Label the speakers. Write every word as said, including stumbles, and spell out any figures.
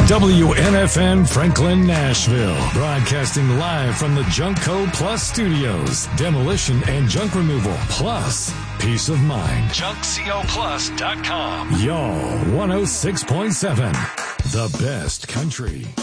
Speaker 1: W N F N Franklin, Nashville. Broadcasting live from the Junkco Plus Studios. Demolition and junk removal. Plus, peace of mind. junk co plus dot com. Y'all, one oh six point seven. The best country.